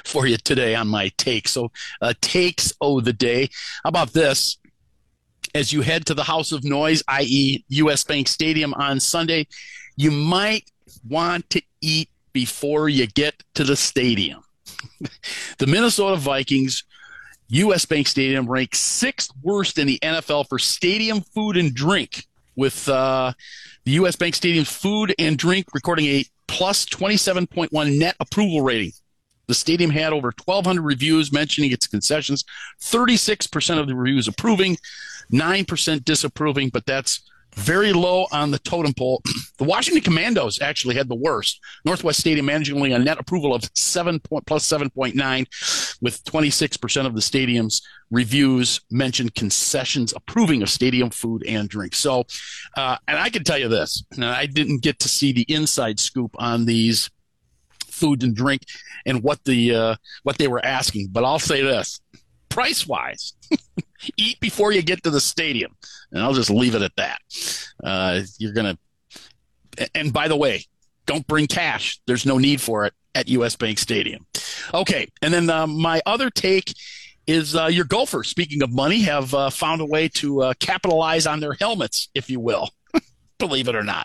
for you today on my take. So takes the day. How about this? As you head to the House of Noise, i.e. U.S. Bank Stadium on Sunday, you might want to eat before you get to the stadium. The Minnesota Vikings, U.S. Bank Stadium, ranks 6th worst in the NFL for stadium food and drink, with the U.S. Bank Stadium's food and drink recording a plus 27.1 net approval rating. The stadium had over 1,200 reviews mentioning its concessions, 36% of the reviews approving, 9% disapproving, but that's very low on the totem pole. The Washington Commandos actually had the worst. Northwest Stadium managing only a net approval of plus 7.9, with 26% of the stadium's reviews mentioned concessions approving of stadium food and drink. So, and I can tell you this, and I didn't get to see the inside scoop on these food and drink and what they were asking, but I'll say this: price wise, eat before you get to the stadium, and I'll just leave it at that. You're gonna, and by the way, don't bring cash. There's no need for it at U.S. Bank Stadium. Okay, and then my other take is your Gophers, speaking of money, have found a way to capitalize on their helmets, if you will. Believe it or not,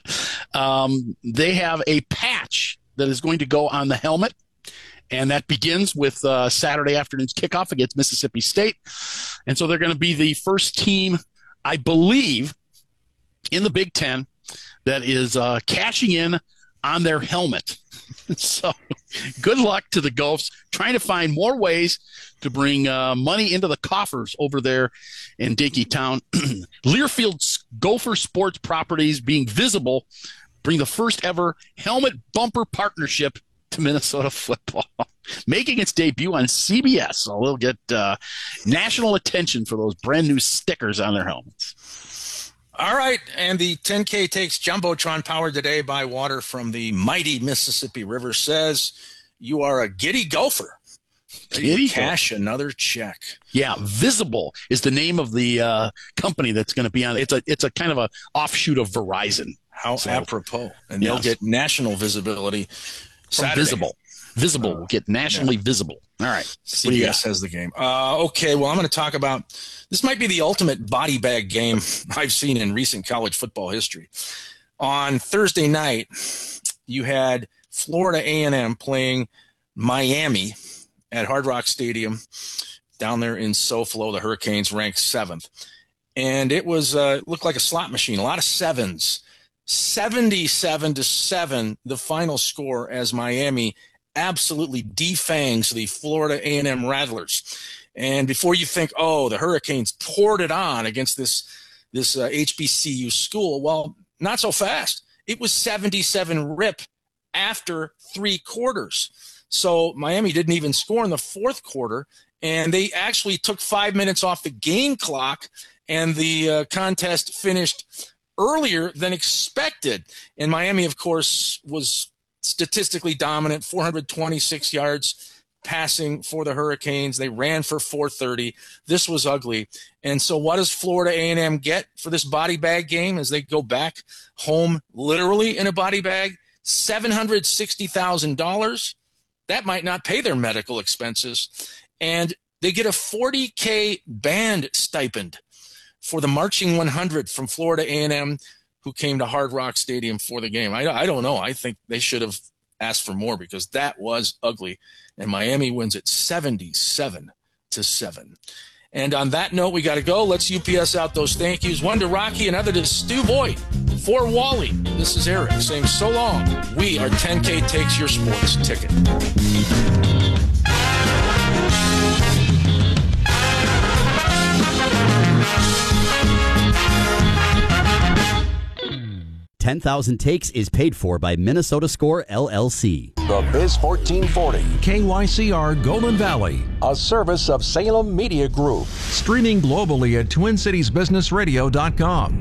they have a patch that is going to go on the helmet, and that begins with Saturday afternoon's kickoff against Mississippi State. And so they're going to be the first team, I believe, in the Big Ten that is cashing in on their helmet. So good luck to the Gophs, trying to find more ways to bring money into the coffers over there in Dinkytown. Learfield's Gopher Sports Properties, being visible, bring the first ever helmet bumper partnership to Minnesota football, making its debut on CBS. So they'll get national attention for those brand new stickers on their helmets. All right, and the 10K Takes Jumbotron, powered today by water from the mighty Mississippi River, says you are a giddy Gopher. Giddy cash another check. Yeah, Visible is the name of the company that's going to be on. It's a kind of a offshoot of Verizon. How apropos. And they'll get national visibility Saturday. Visible will get nationally visible. All right. CBS has the game. Okay, well, I'm going to talk about, this might be the ultimate body bag game I've seen in recent college football history. On Thursday night, you had Florida A&M playing Miami at Hard Rock Stadium down there in SoFlo. The Hurricanes ranked 7th. And it was looked like a slot machine, a lot of sevens. 77-7, the final score, as Miami absolutely defangs the Florida A&M Rattlers. And before you think, oh, the Hurricanes poured it on against this HBCU school, well, not so fast. It was 77 rip after 3 quarters. So Miami didn't even score in the 4th quarter, and they actually took 5 minutes off the game clock, and the contest finished earlier than expected. And Miami, of course, was statistically dominant, 426 yards passing for the Hurricanes. They ran for 430. This was ugly. And so what does Florida A&M get for this body bag game as they go back home literally in a body bag? $760,000. That might not pay their medical expenses. And they get a $40K band stipend for the Marching 100 from Florida A&M, who came to Hard Rock Stadium for the game. I don't know. I think they should have asked for more, because that was ugly. And Miami wins it 77-7. And on that note, we got to go. Let's UPS out those thank yous. One to Rocky, another to Stu Boyd. For Wally, this is Eric saying so long. We are 10K Takes Your Sports Ticket. 10,000 Takes is paid for by Minnesota Score, LLC. The Biz 1440. KYCR Golden Valley. A service of Salem Media Group. Streaming globally at TwinCitiesBusinessRadio.com.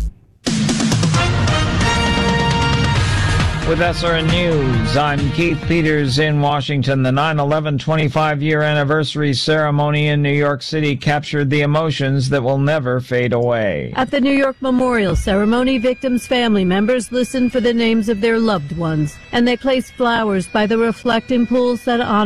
With SRN News, I'm Keith Peters in Washington. The 9/11 25-year anniversary ceremony in New York City captured the emotions that will never fade away. At the New York Memorial Ceremony, victims' family members listened for the names of their loved ones, and they placed flowers by the reflecting pools that honor